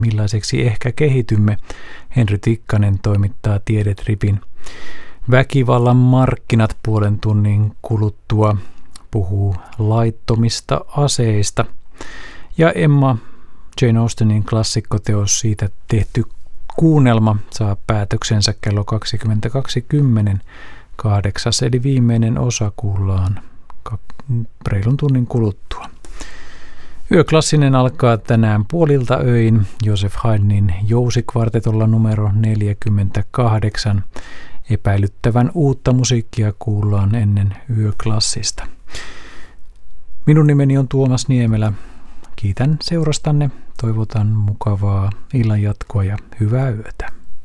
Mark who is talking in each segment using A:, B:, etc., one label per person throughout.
A: millaiseksi ehkä kehitymme. Henry Tikkanen toimittaa Tiedetripin. Väkivallan markkinat puolen tunnin kuluttua puhuu laittomista aseista. Ja Emma Jane Austenin klassikkoteos siitä tehty kuunnelma saa päätöksensä kello 22.10. 8. eli viimeinen osa kuullaan reilun tunnin kuluttua. Yöklassinen alkaa tänään puolilta öin Joseph Haydnin jousikvartetolla numero 48. Epäilyttävän uutta musiikkia kuullaan ennen yöklassista. Minun nimeni on Tuomas Niemelä. Kiitän seurastanne, toivotan mukavaa illan jatkoa ja hyvää yötä.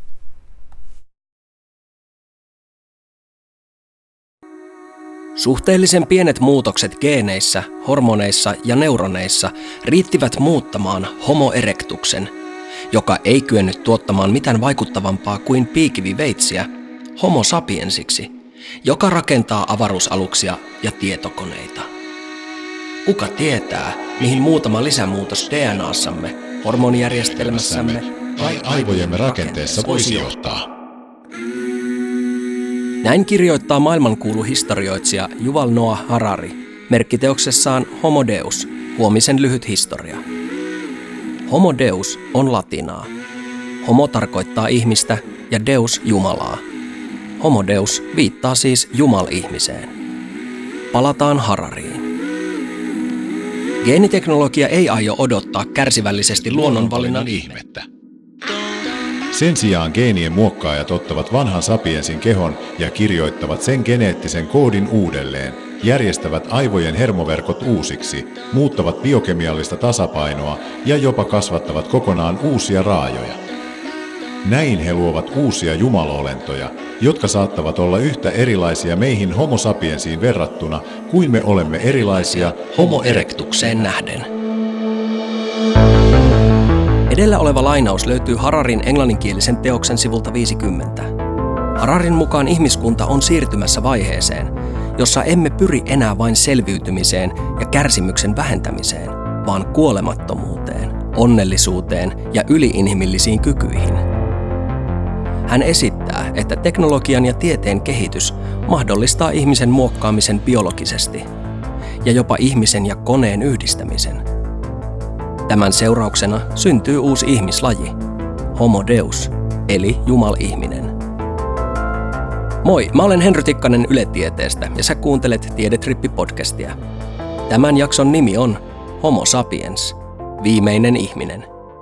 B: Suhteellisen pienet muutokset geeneissä, hormoneissa ja neuroneissa riittivät muuttamaan Homo erectuksen, joka ei kyennyt tuottamaan mitään vaikuttavampaa kuin piikiviveitsiä, Homo sapiensiksi, joka rakentaa avaruusaluksia ja tietokoneita. Kuka tietää, mihin muutama lisämuutos DNAssamme, hormonijärjestelmässämme
C: tai aivojemme rakenteessa voisi johtaa?
B: Näin kirjoittaa maailmankuulu historioitsija Yuval Noah Harari merkkiteoksessaan Homo Deus, huomisen lyhyt historia. Homo Deus on latinaa. Homo tarkoittaa ihmistä ja Deus Jumalaa. Homo Deus viittaa siis Jumal-ihmiseen. Palataan Harariin. Geeniteknologia ei aio odottaa kärsivällisesti luonnonvalinnan ihmettä.
C: Sen sijaan geenien muokkaajat ottavat vanhan sapiensin kehon ja kirjoittavat sen geneettisen koodin uudelleen, järjestävät aivojen hermoverkot uusiksi, muuttavat biokemiallista tasapainoa ja jopa kasvattavat kokonaan uusia raajoja. Näin he luovat uusia jumalolentoja, jotka saattavat olla yhtä erilaisia meihin Homo sapiensiin verrattuna kuin me olemme erilaisia
B: Homo erectukseen nähden. Edellä oleva lainaus löytyy Hararin englanninkielisen teoksen sivulta 50. Hararin mukaan ihmiskunta on siirtymässä vaiheeseen, jossa emme pyri enää vain selviytymiseen ja kärsimyksen vähentämiseen, vaan kuolemattomuuteen, onnellisuuteen ja yliinhimillisiin kykyihin. Hän esittää, että teknologian ja tieteen kehitys mahdollistaa ihmisen muokkaamisen biologisesti ja jopa ihmisen ja koneen yhdistämisen. Tämän seurauksena syntyy uusi ihmislaji, Homo Deus, eli Jumal-ihminen. Moi, mä olen Henry Tikkanen Yle Tieteestä ja sä kuuntelet Tiedetrippi-podcastia. Tämän jakson nimi on Homo sapiens, viimeinen ihminen.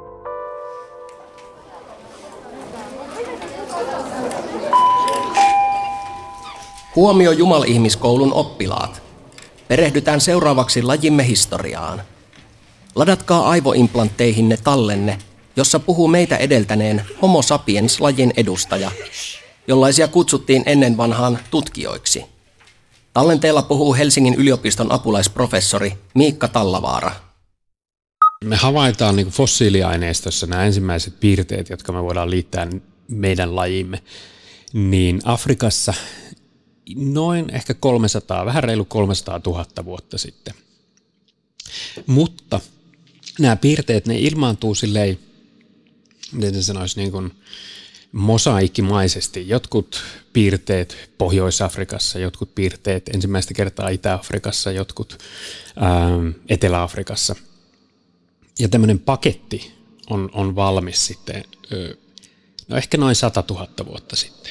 B: Huomio Jumal-ihmiskoulun oppilaat. Perehdytään seuraavaksi lajimme historiaan. Ladatkaa aivoimplantteihinne tallenne, jossa puhuu meitä edeltäneen Homo sapiens-lajin edustaja, jollaisia kutsuttiin ennen vanhaan tutkijoiksi. Tallenteella puhuu Helsingin yliopiston apulaisprofessori Miikka Tallavaara.
D: Me havaitaan niin kuin fossiiliaineistossa nämä ensimmäiset piirteet, jotka me voidaan liittää meidän lajimme, niin Afrikassa noin ehkä 300, vähän reilu 300 000 vuotta sitten. Mutta nämä piirteet, ne ilmaantuu silleen, miten sanoisi, niin kuin mosaikkimaisesti. Jotkut piirteet Pohjois-Afrikassa, jotkut piirteet ensimmäistä kertaa Itä-Afrikassa, jotkut Etelä-Afrikassa. Ja tämmöinen paketti on valmis sitten, no ehkä noin 100 000 vuotta sitten.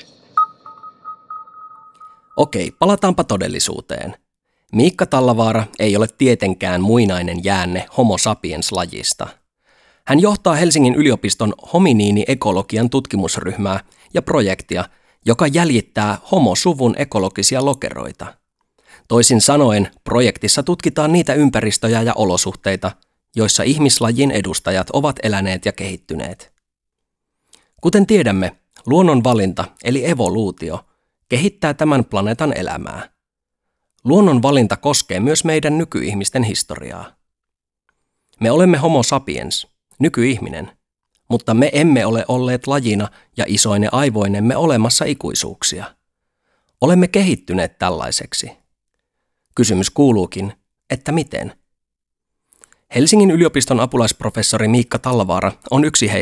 B: Okei, palataanpa todellisuuteen. Miikka Tallavaara ei ole tietenkään muinainen jäänne Homo sapiens-lajista. Hän johtaa Helsingin yliopiston hominiini-ekologian tutkimusryhmää ja projektia, joka jäljittää Homo-suvun ekologisia lokeroita. Toisin sanoen, projektissa tutkitaan niitä ympäristöjä ja olosuhteita, joissa ihmislajin edustajat ovat eläneet ja kehittyneet. Kuten tiedämme, luonnonvalinta eli evoluutio kehittää tämän planeetan elämää. Luonnonvalinta koskee myös meidän nykyihmisten historiaa. Me olemme Homo sapiens, nykyihminen, mutta me emme ole olleet lajina ja isoine aivoinemme olemassa ikuisuuksia. Olemme kehittyneet tällaiseksi. Kysymys kuuluukin, että miten? Helsingin yliopiston apulaisprofessori Miikka Tallavaara on yksi heistä.